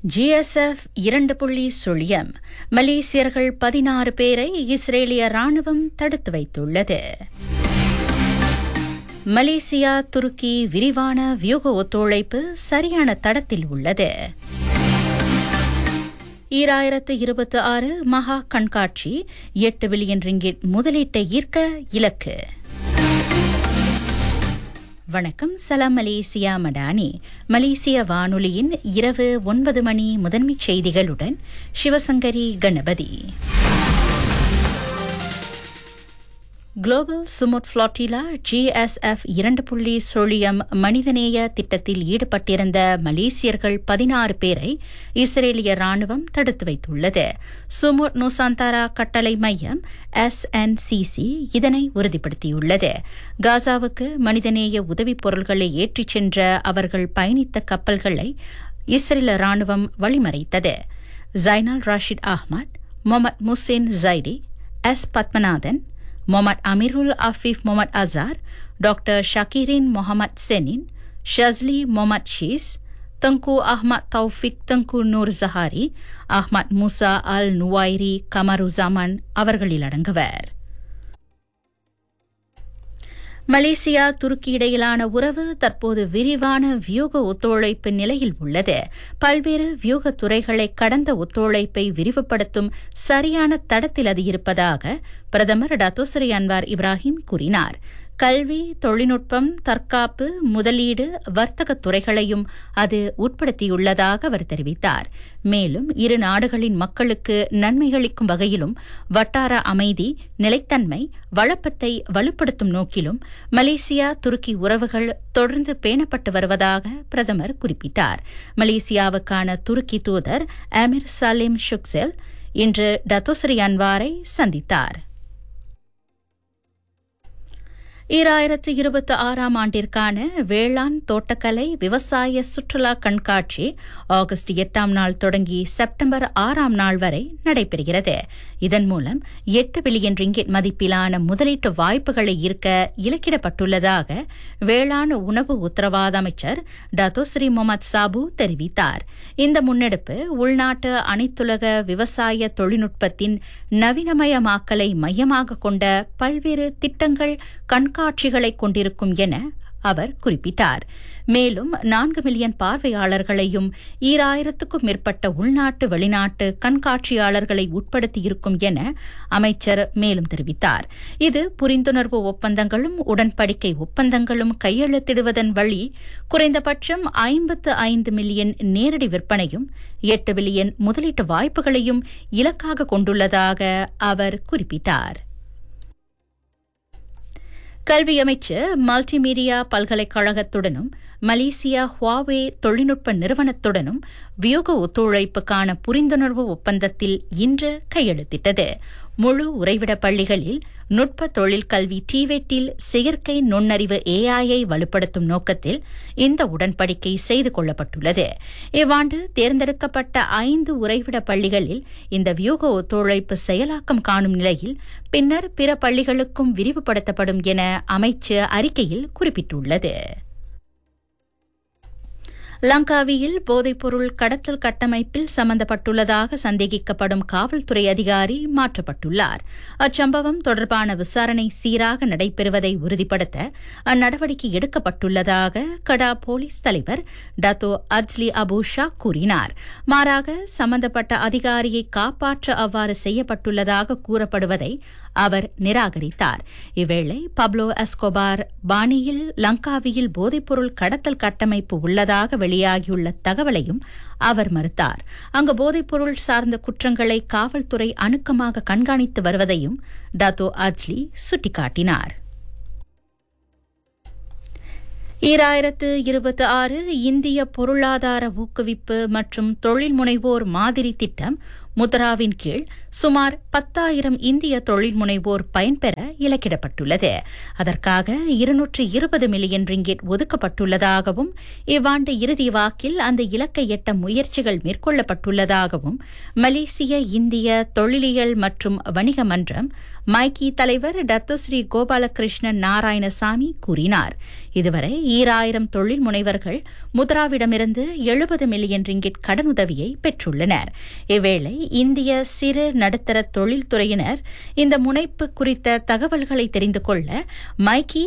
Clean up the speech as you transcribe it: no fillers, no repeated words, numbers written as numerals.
GSF 2.0 மலேசியர்கள் 16 பேரை இஸ்ரேலிய ராணுவம் தடுத்து வைத்துள்ளது. மலேசியா துருக்கி விரிவான வியூக ஒத்துழைப்பு சரியான தடத்தில் உள்ளது. 2026 மகா கண்காட்சி 8 பில்லியன் ரிங்கிட் முதலீட்டை ஈர்க்க இலக்கு. வணக்கம், சலாம் மலேசியா மடானி. மலேசிய வானொலியின் இரவு 9 மணி முதன்மைச் செய்திகளுடன் Sivasankari Ganapathi. Global Sumud ஃப்ளாட்டிலா GSF 2.0 மனிதநேய திட்டத்தில் ஈடுபட்டிருந்த மலேசியர்கள் 16 பேரை இஸ்ரேலிய ராணுவம் தடுத்து வைத்துள்ளது. சுமுட் நுசாந்தாரா கட்டளை மையம் SNCC இதனை உறுதிப்படுத்தியுள்ளது. காசாவுக்கு மனிதநேய உதவிப் பொருள்களை ஏற்றிச் சென்ற அவர்கள் பயணித்த கப்பல்களை இஸ்ரேல் ராணுவம் வழிமறைத்தது. ஜைனால் ராஷித் அஹ்மத், முகமது முசேன் ஜைடி, பத்மநாதன், முகமது அமீருல் ஆஃபிஃப் முகமது அசார், டாக்டர் ஷக்கீரின் முகமது செனின், ஷஸ்லி முகமது ஷீஸ், தங்கு அஹ்மத் தௌஃபிக் தங்கு நூர் ஜஹாரி, அஹ்மத் மூசா அல் நுவாயிரி கமருசாமன் அவர்களில் அடங்குவர். மலேசியா துருக்கி இடையிலான உறவு தற்போது விரிவான வியூக ஒத்துழைப்பு நிலையில் உள்ளது. பல்வேறு வியூக துறைகளை கடந்த ஒத்துழைப்பை விரிவுபடுத்தும் சரியான தடத்தில் அது இருப்பதாக பிரதமர் டத்தோஸ்ரீ அன்வார் இப்ராஹிம் கூறினார். கல்வி, தொழில்நுட்பம், தற்காப்பு, முதலீடு, வர்த்தக துறைகளையும் அது உட்படுத்தியுள்ளதாக அவர் தெரிவித்தார். மேலும் இரு நாடுகளின் மக்களுக்கு நன்மைகளிக்கும் வகையிலும் வட்டார அமைதி, நிலைத்தன்மை, வளப்பத்தை வலுப்படுத்தும் நோக்கிலும் மலேசியா துருக்கி உறவுகள் தொடர்ந்து பேணப்பட்டு வருவதாக பிரதமர் குறிப்பிட்டார். மலேசியாவுக்கான துருக்கி தூதர் அமீர் சலீம் ஷுக்செல் இன்று டத்தோஸ்ரீ அன்வாரை சந்தித்தார். 2026 ஆண்டிற்கான வேளாண், தோட்டக்கலை, விவசாய, சுற்றுலா கண்காட்சி ஆகஸ்ட் 8 நாள் தொடங்கி செப்டம்பர் 6 வரை நடைபெறுகிறது. இதன் மூலம் 8 பில்லியன் ரிங்கிட் மதிப்பிலான முதலீட்டு வாய்ப்புகளை ஈர்க்க இலக்கிடப்பட்டுள்ளதாக வேளாண் உணவு உத்தரவாத அமைச்சர் டத்தோஸ்ரீ முகமது சாபு தெரிவித்தார். இந்த முன்னெடுப்பு உள்நாட்டு அனைத்துலக விவசாய தொழில்நுட்பத்தின் நவீனமயமாக்கலை மையமாக கொண்ட பல்வேறு திட்டங்கள், கண்காட்சிகளை கொண்டிருக்கும் என அவர் குறிப்பிட்டார். மேலும் 4 மில்லியன் பார்வையாளர்களையும் 2000க்கும் மேற்பட்ட உள்நாட்டு, வெளிநாட்டு கண்காட்சியாளர்களை உட்படுத்தியிருக்கும் என அமைச்சர் மேலும் தெரிவித்தார். இது புரிந்துணர்வு ஒப்பந்தங்களும் உடன்படிக்கை ஒப்பந்தங்களும் கையெழுத்திடுவதன் வழி குறைந்தபட்சம் 55 மில்லியன் நேரடி விற்பனையும் 8 பில்லியன் முதலீட்டு வாய்ப்புகளையும் இலக்காக கொண்டுள்ளதாக அவர் குறிப்பிட்டார். கல்வி அமைச்சர் மல்டிமீடியா பல்கலைக்கழகத்துடனும் மலேசியா ஹுவாவே தொழில்நுட்ப நிறுவனத்துடனும் வியூக ஒத்துழைப்புக்கான புரிந்துணர்வு ஒப்பந்தத்தில் இன்று கையெழுத்திட்டது. முழு உறைவிட பள்ளிகளில் நுட்ப தொழில் கல்வி டிவேட்டில் செயற்கை நுண்ணறிவு AI வலுப்படுத்தும் நோக்கத்தில் இந்த உடன்படிக்கை செய்து கொள்ளப்பட்டுள்ளது. இவ்வாண்டு தேர்ந்தெடுக்கப்பட்ட 5 உறைவிட பள்ளிகளில் இந்த வியூக ஒத்துழைப்பு செயலாக்கம் காணும் நிலையில் பின்னர் பிற பள்ளிகளுக்கும் விரிவுபடுத்தப்படும் என அமைச்சர் அறிக்கையில் குறிப்பிட்டுள்ளது. லங்காவியில் போதைப்பொருள் கடத்தல் கட்டமைப்பில் சம்பந்தப்பட்டுள்ளதாக சந்தேகிக்கப்படும் காவல்துறை அதிகாரி மாற்றப்பட்டுள்ளார். அச்சம்பவம் தொடர்பான விசாரணை சீராக நடைபெறுவதை உறுதிப்படுத்த அந்நடவடிக்கை எடுக்கப்பட்டுள்ளதாக கடா போலீஸ் தலைவர் டத்தோ அஜ்லி அபு ஷா கூறினார். மாறாக சம்பந்தப்பட்ட அதிகாரியை காப்பாற்ற அவ்வாறு செய்யப்பட்டுள்ளதாக கூறப்படுவதை அவர் நிராகரித்தார். இவ்வேளை பப்லோ எஸ்கோபார் பாணியில் லங்காவியில் போதைப்பொருள் கடத்தல் கட்டமைப்பு உள்ளதாக வெளியாகியுள்ள தகவலையும் அவர் மறுத்தார். அங்கு போதைப்பொருள் சார்ந்த குற்றங்களை காவல்துறை அணுக்கமாக கண்காணித்து வருவதையும் டத்தோ அஜ்லி சுட்டிக்காட்டினார். 2026 இந்திய பொருளாதார ஊக்குவிப்பு மற்றும் தொழில் முனைவோர் மாதிரி திட்டம் முத்ராவின் கீழ் சுமார் 10,000 இந்திய தொழில் முனைவோர் பயன்பெற இலக்கிடப்பட்டுள்ளது. அதற்காக 220 மில்லியன் ரிங்கிட் ஒதுக்கப்பட்டுள்ளதாகவும் இவ்வாண்டு இறுதி வாக்கில் அந்த இலக்கை எட்ட முயற்சிகள் மேற்கொள்ளப்பட்டுள்ளதாகவும் மலேசிய இந்திய தொழிலியல் மற்றும் வணிக மன்றம் மைக்கி தலைவர் டத்தோஸ்ரீ கோபாலகிருஷ்ணன் நாராயணசாமி கூறினார். இதுவரை 2000 தொழில் முனைவர்கள் முத்ராவிடமிருந்து 70 மில்லியன் ரிங்கிட் கடனுதவியை பெற்றுள்ளனர். இவ்வேளை இந்திய சிறு நடுத்தர தொழில்துறையினர் இந்த முனைப்பு குறித்த தகவல்களை தெரிந்து கொள்ள மைக்கி